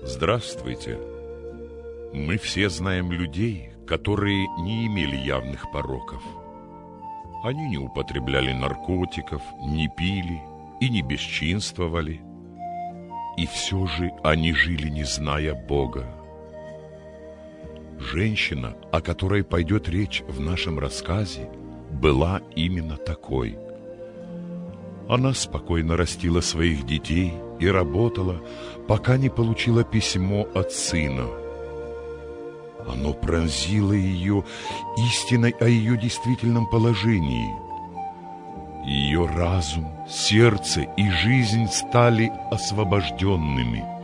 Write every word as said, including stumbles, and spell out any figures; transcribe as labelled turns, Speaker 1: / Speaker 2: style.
Speaker 1: Здравствуйте. Мы все знаем людей, которые не имели явных пороков. Они не употребляли наркотиков, не пили и не бесчинствовали. И все же они жили, не зная Бога. Женщина, о которой пойдет речь в нашем рассказе, была именно такой. Она спокойно растила своих детей и работала, пока не получила письмо от сына. Оно пронзило ее истиной о ее действительном положении. Ее разум, сердце и жизнь стали освобожденными.